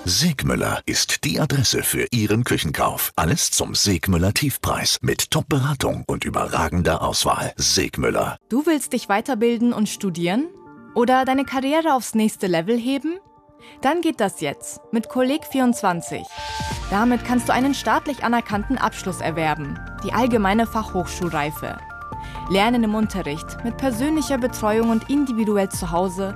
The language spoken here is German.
Segmüller ist die Adresse für Ihren Küchenkauf. Alles zum Segmüller Tiefpreis mit Top-Beratung und überragender Auswahl. Segmüller. Du willst dich weiterbilden und studieren? Oder deine Karriere aufs nächste Level heben? Dann geht das jetzt mit Kolleg24. Damit kannst du einen staatlich anerkannten Abschluss erwerben, die allgemeine Fachhochschulreife. Lernen im Unterricht, mit persönlicher Betreuung und individuell zu Hause